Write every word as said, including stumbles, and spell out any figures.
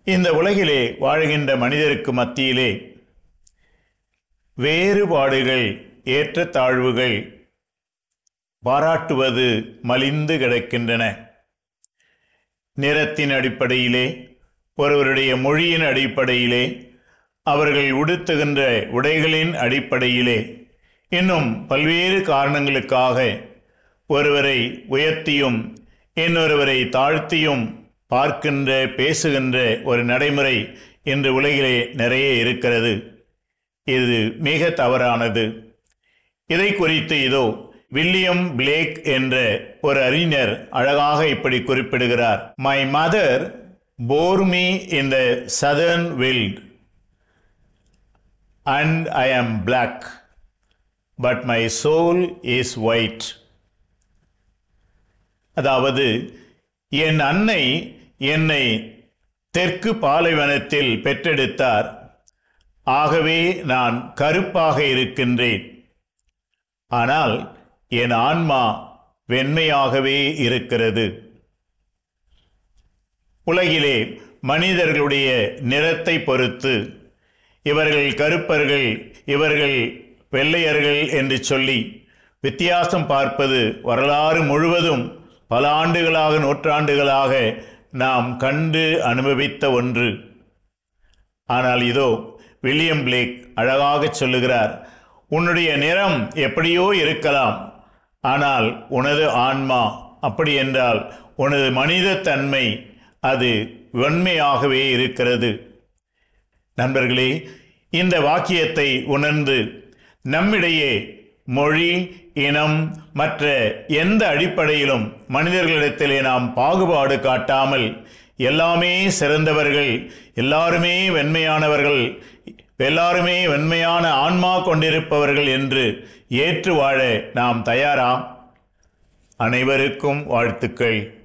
இந்த உலகிலே வாழ்கின்ற மனிதருக்கு மத்தியிலே வேறுபாடுகள், ஏற்றத்தாழ்வுகள் பாராட்டுவது மலிந்து கிடக்கின்றன. நிறத்தின் அடிப்படையிலே, ஒருவருடைய மொழியின் அடிப்படையிலே, அவர்கள் உடுத்துகின்ற உடைகளின் அடிப்படையிலே, இன்னும் பல்வேறு காரணங்களுக்காக ஒருவரை உயர்த்தியும் இன்னொருவரை தாழ்த்தியும் பார்க்கின்ற, பேசுகின்ற ஒரு நடைமுறை இன்று உலகிலே நிறைய இருக்கிறது. இது மிக தவறானது. இதை குறித்து இதோ வில்லியம் பிளேக் என்ற ஒரு அறிஞர் அழகாக இப்படி குறிப்பிடுகிறார். My mother bore me in the southern wild and I am black, but my soul is white. அதாவது, என் அன்னை என்னை தெற்கு பாலைவனத்தில் பெற்றெடுத்தார், ஆகவே நான் கருப்பாக இருக்கின்றேன், ஆனால் என் ஆன்மா வெண்மையாகவே இருக்கிறது. உலகிலே மனிதர்களுடைய நிறத்தை பொறுத்து இவர்கள் கருப்பர்கள், இவர்கள் வெள்ளையர்கள் என்று சொல்லி வித்தியாசம் பார்ப்பது வரலாறு முழுவதும் பல ஆண்டுகளாக, நூற்றாண்டுகளாக நாம் கண்டு அனுபவித்த ஒன்று. ஆனால் இதோ வில்லியம் பிளேக் அழகாக சொல்லுகிறார், உன்னுடைய நிறம் எப்படியோ இருக்கலாம், ஆனால் உனது ஆன்மா, அப்படி என்றால் உனது மனிதத்தன்மை அது வெண்மையாகவே இருக்கிறது. நண்பர்களே, இந்த வாக்கியத்தை உணர்ந்து நம்மிடையே மொழி, இனம், மற்ற எந்த அடிப்படையிலும் மனிதர்களிடத்திலே நாம் பாகுபாடு காட்டாமல் எல்லாமே சிறந்தவர்கள், எல்லாருமே வெண்மையானவர்கள், எல்லாருமே வெண்மையான ஆன்மா கொண்டிருப்பவர்கள் என்று ஏற்று வாழ நாம் தயாரா? அனைவருக்கும் வாழ்த்துக்கள்.